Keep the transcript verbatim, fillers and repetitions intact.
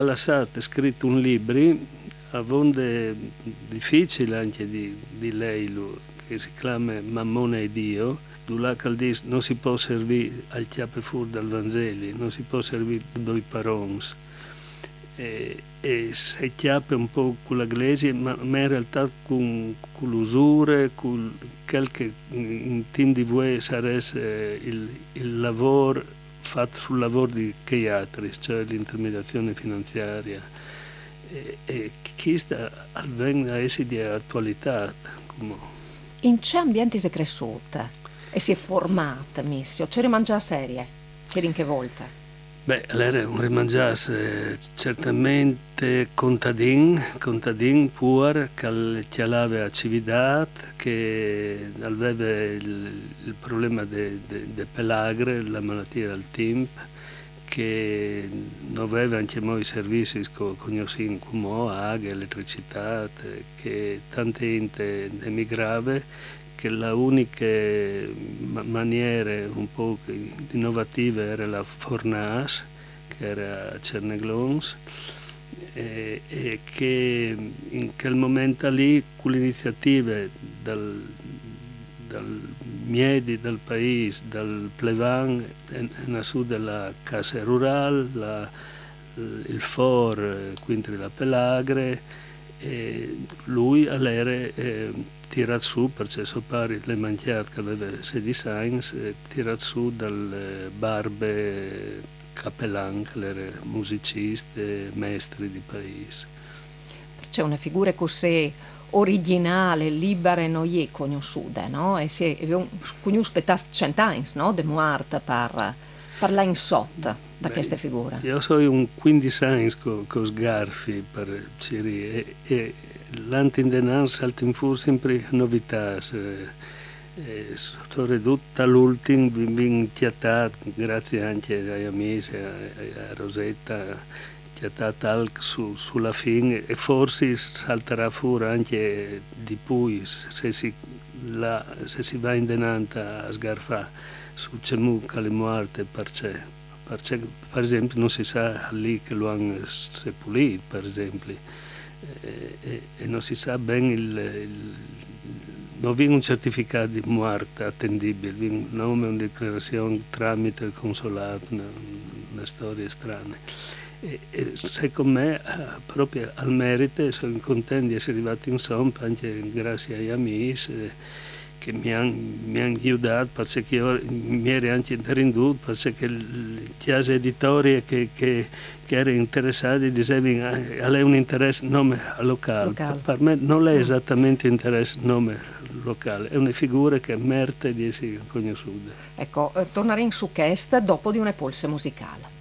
Ha lasciato scritto un libro, a volte difficile anche di, di leerlo, che si chiama Mammone e Dio, dove dice non si può servire al chiappe fuori dal Vangelo, non si può servire due parole. E, e si chiappe un po' con la Iglesia, ma, ma in realtà con, con l'usura, con quel che in team di voi sarebbe il, il lavoro fatto sul lavoro di che altri, cioè l'intermediazione finanziaria. E, e questa avviene a essere di attualità. Come... In che ambiente si è cresciuta e si è formata, Missio? C'è rimangiata serie? Che in che volta? Beh, allora un rimangiasse certamente contadin, contadin pur, che aveva civiltà, che aveva il, il problema de, de, de pelagre, la malattia del tempo, che non aveva anche moi i servizi conosciuti come acqua, elettricità, che tante gente emigrava, che la unica maniera un po' innovativa era la fornace, che era a Cerneglons, e, e che in quel momento lì, con l'iniziativa dal, dal Miedi del paese, dal Plevan, nasù della casa rurale, la, il for, quindi la pelagre, e lui all'era eh, tirato su, perché suo padre le mangiate che aveva sedici anni, eh, tirato su dalle barbe capellan, che erano musicisti, maestri di paese. C'è una figura così originale, libera e non è conosciuta, no? E si è conosciuta cent'anni, no? De morte per, per la insotto da Beh, questa figura. io sono un quindici anni con co sgarfi per Ciri e, e l'antindenan saltin fuori sempre novità. Eh, sono ridotto all'ultimo, ben chiatato, grazie anche agli amici, a, a Rosetta, chiatata su, sulla fine e forse salterà fuori anche di più se si, la, se si va in denanta a sgarfare su Cemù che le morte perché perché per esempio non si sa lì che lo hanno seppellito per esempio e, e, e non si sa bene il, il non viene un certificato di morte attendibile, viene un nome, una dichiarazione tramite il consolato, una, una storia strana. E, e secondo me proprio al merito sono contento di essere arrivato in Sompa anche grazie agli amici che mi hanno han aiutato perché io mi ero anche renduto perché le case editorie che, che, che erano interessate dicevano a lei un interesse nome locale. Locale. Per me non è esattamente interesse nome locale, è una figura che merita di essere conosciuta. Ecco, eh, torneremo su questa dopo di una polse musicale.